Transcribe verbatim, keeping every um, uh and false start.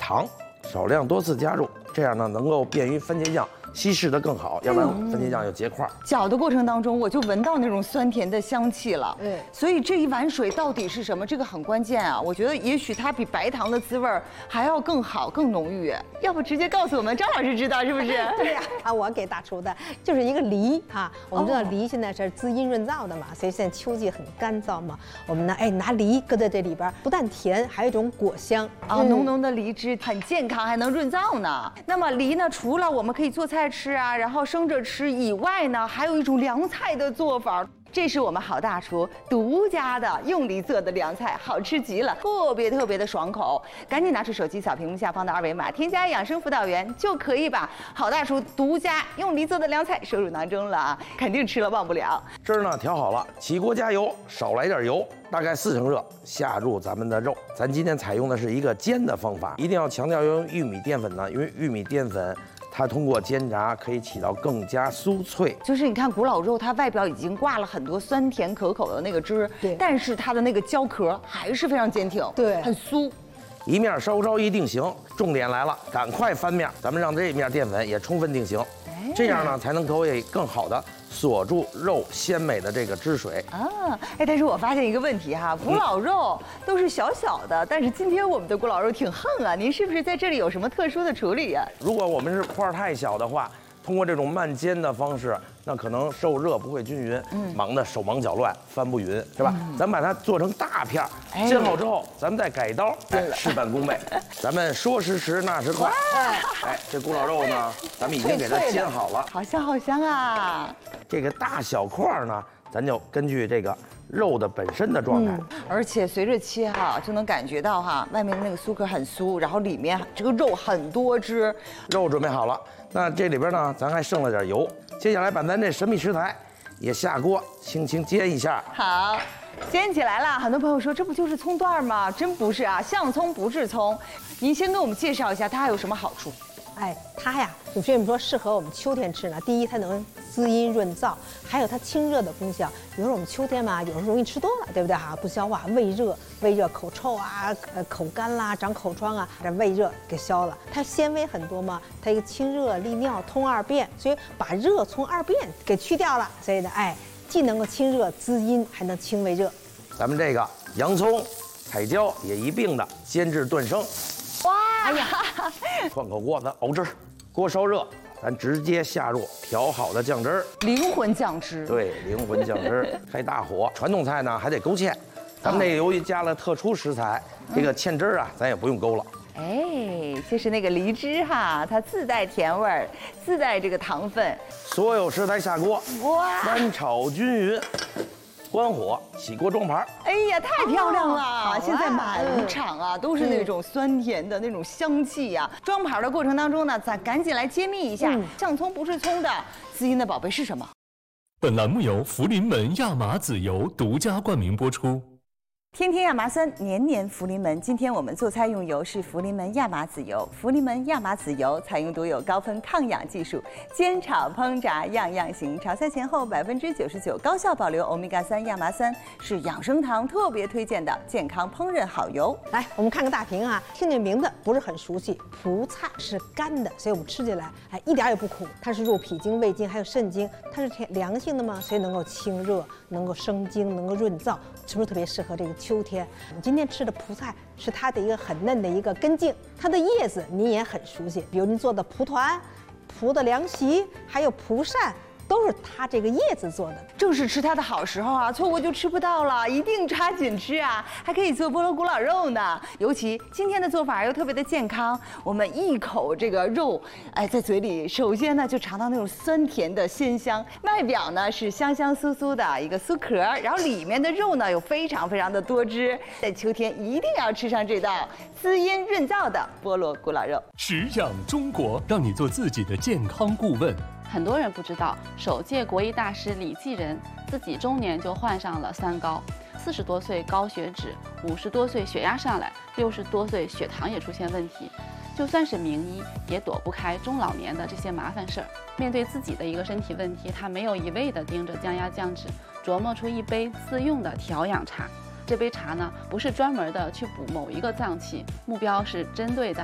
糖，少量多次加入，这样呢能够便于番茄酱稀释的更好，要不然番茄酱有结块。 搅的过程当中，我就闻到那种酸甜的香气了。 嗯， 所以这一碗水到底是什么？这个很关键啊！我觉得也许它比白糖的滋味还要更好、更浓郁。要不直接告诉我们，张老师知道是不是？ 对呀，啊，我给大厨的就是一个梨哈。我们知道梨现在是滋阴润燥的嘛，所以现在秋季很干燥嘛。我们呢，哎，拿梨搁在这里边，不但甜，还有一种果香啊，浓浓的梨汁很健康，还能润燥呢。那么梨呢，除了我们可以做菜吃啊，然后生着吃以外呢，还有一种凉菜的做法。这是我们好大厨独家的用梨做的凉菜，好吃极了，特别特别的爽口。赶紧拿出手机扫屏幕下方的二维码，添加养生辅导员，就可以把好大厨独家用梨做的凉菜收入囊中了啊！肯定吃了忘不了。 汁儿呢调好了，起锅加油，少来点油，大概四成热，下入咱们的肉。咱今天采用的是一个煎的方法，一定要强调要用玉米淀粉呢，因为玉米淀粉它通过煎炸可以起到更加酥脆。 就是你看古老肉，它外表已经挂了很多酸甜可口的那个汁， 对， 但是它的那个胶壳还是非常坚挺， 对， 很酥。 一面稍稍一定型，重点来了，赶快翻面，咱们让这面淀粉也充分定型，这样呢才能可以更好的锁住肉鲜美的这个汁水啊。哎，但是我发现一个问题哈，古老肉都是小小的，但是今天我们的古老肉挺横啊，您是不是在这里有什么特殊的处理呀？ 如果我们是块太小的话，通过这种慢煎的方式，那可能受热不会均匀，嗯，忙得手忙脚乱，翻不匀，是吧？嗯、咱把它做成大片儿，煎好之后，咱们再改刀，哎，事半功倍。咱们说时迟，那时快，哎，这古老肉呢，咱们已经给它煎好了， 好香好香啊！ 这个大小块呢，咱就根据这个肉的本身的状态， 嗯、而且随着切哈，就能感觉到哈，外面的那个酥壳很酥，然后里面这个肉很多汁。 肉准备好了。那这里边呢，咱还剩了点油。接下来把咱这神秘食材也下锅，轻轻煎一下。 好，煎起来了。很多朋友说，这不就是葱段吗？真不是啊，香葱不是葱。您先给我们介绍一下，它还有什么好处？ 哎，它呀，为什么说适合我们秋天吃呢？第一，它能滋阴润燥，还有它清热的功效。比如说我们秋天嘛，有时候容易吃多了，对不对哈？不消化，胃热，胃热口臭啊，呃口干啦，长口疮啊，这胃热给消了。它纤维很多嘛，它一个清热利尿通二便，所以把热从二便给去掉了。所以呢，哎，既能够清热滋阴，还能清胃热。 咱们这个洋葱、彩椒也一并的煎至炖生。 哇，哎呀， 换口锅，咱熬汁儿。锅烧热，咱直接下入调好的酱汁儿， 灵魂酱汁。 对，灵魂酱汁儿，开大火。传统菜呢还得勾芡，咱们这个由于加了特殊食材，这个芡汁儿啊，咱也不用勾了。 哎，就是那个梨汁哈，它自带甜味儿，自带这个糖分。 所有食材下锅， 哇， 翻炒均匀。关火，起锅装盘。 哎呀，太漂亮了！ 哦、 现在满场啊、嗯、都是那种酸甜的那种香气呀、啊。嗯、装盘的过程当中呢，咱赶紧来揭秘一下，嗯、香葱不是葱的滋阴的宝贝是什么？ 本栏目由福临门亚麻籽油独家冠名播出。 天天亚麻酸，年年福临门。今天我们做菜用油是福临门亚麻籽油。福临门亚麻籽油采用独有高分抗氧技术，煎炒烹炸样样行。炒菜前后百分之九十九高效保留欧米伽三亚麻酸，是养生堂特别推荐的健康烹饪好油。 来，我们看个大屏啊，听这名字不是很熟悉。葡菜是干的，所以我们吃起来哎一点也不苦。它是入脾经、胃经还有肾经，它是甜凉性的嘛，所以能够清热，能够生津，能够润燥，是不是特别适合这个秋天？我们今天吃的葡菜是它的一个很嫩的一个根茎，它的叶子您也很熟悉，比如您做的蒲团、蒲的凉席，还有蒲扇，都是它这个叶子做的。 正是吃它的好时候啊，错过就吃不到了，一定抓紧吃啊！还可以做菠萝古老肉呢，尤其今天的做法又特别的健康。我们一口这个肉，哎，在嘴里，首先呢就尝到那种酸甜的鲜香，外表呢是香香酥酥的一个酥壳，然后里面的肉呢又非常非常的多汁。在秋天一定要吃上这道滋阴润燥的菠萝古老肉。 食养中国，让你做自己的健康顾问。 很多人不知道，首届国医大师李济仁自己中年就患上了三高，四十多岁高血脂，五十多岁血压上来，六十多岁血糖也出现问题。就算是名医，也躲不开中老年的这些麻烦事儿。面对自己的一个身体问题，他没有一味地盯着降压降脂，琢磨出一杯自用的调养茶。这杯茶呢，不是专门的去补某一个脏器，目标是针对的